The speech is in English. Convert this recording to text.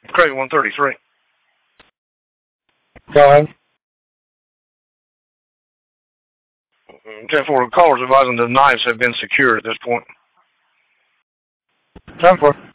Crate 133. Go ahead. 10-4, callers advising the knives have been secured at this point. 10-4.